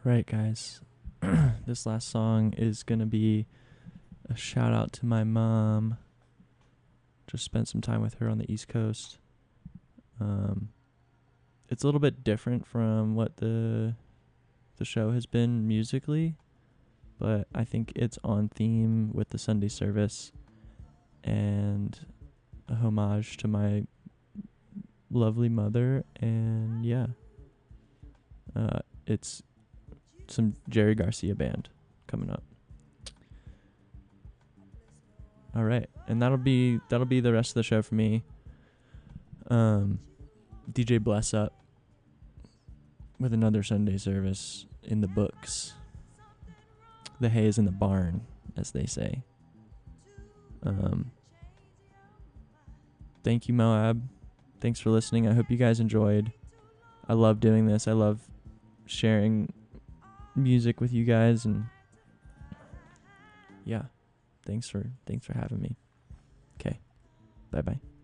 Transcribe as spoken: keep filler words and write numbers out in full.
Right, guys. This last song is going to be a shout out to my mom. Just spent some time with her on the East Coast. Um, it's a little bit different from what the the show has been musically, but I think it's on theme with the Sunday service and a homage to my lovely mother. And yeah, uh, it's some Jerry Garcia band coming up. All right, and that'll be that'll be the rest of the show for me. Um, D J Bless up with another Sunday service in the books. The hay is in the barn, as they say. Um, thank you, Moab. Thanks for listening. I hope you guys enjoyed. I love doing this. I love sharing music with you guys, and yeah, thanks for thanks for having me. Okay, bye bye.